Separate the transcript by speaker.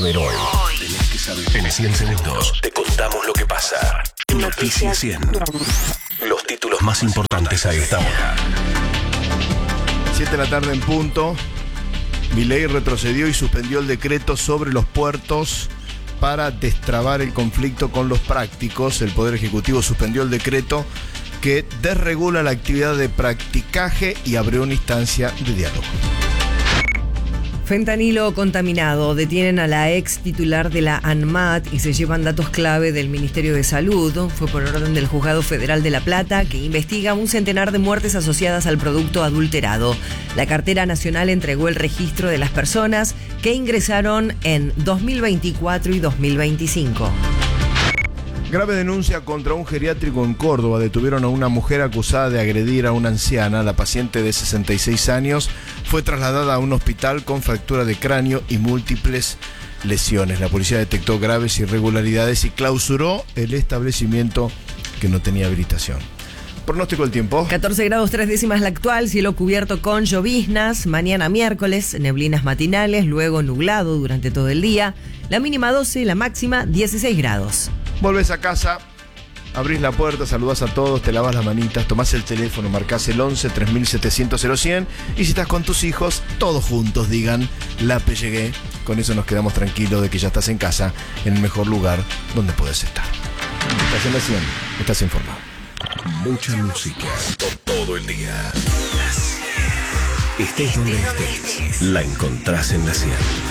Speaker 1: Pero hoy tenés que saber. En 100 segundos te contamos lo que pasa. Noticias 100. Los títulos más importantes a esta hora.
Speaker 2: 7 de la tarde en punto. Milei retrocedió y suspendió el decreto sobre los puertos para destrabar el conflicto con los prácticos. El Poder Ejecutivo suspendió el decreto que desregula la actividad de practicaje y abrió una instancia de diálogo.
Speaker 3: Fentanilo contaminado. Detienen a la ex titular de la ANMAT y se llevan datos clave del Ministerio de Salud. Fue por orden del Juzgado Federal de La Plata, que investiga un centenar de muertes asociadas al producto adulterado. La Cartera Nacional entregó el registro de las personas que ingresaron en 2024 y 2025.
Speaker 2: Grave denuncia contra un geriátrico en Córdoba. Detuvieron a una mujer acusada de agredir a una anciana. La paciente de 66 años fue trasladada a un hospital con fractura de cráneo y múltiples lesiones. La policía detectó graves irregularidades y clausuró el establecimiento que no tenía habilitación. Pronóstico del tiempo.
Speaker 3: 14 grados 3 décimas la actual, cielo cubierto con lloviznas. Mañana miércoles, neblinas matinales, luego nublado durante todo el día. La mínima 12, la máxima 16 grados.
Speaker 2: Volvés a casa, abrís la puerta, saludás a todos, te lavas las manitas, tomás el teléfono, marcás el 11 3700 0100 y si estás con tus hijos, todos juntos digan la P llegué. Con eso nos quedamos tranquilos de que ya estás en casa, en el mejor lugar donde puedes estar. Estás en la 100, estás informado.
Speaker 1: Mucha música todo el día. Estés donde estés, la encontrás en la 100.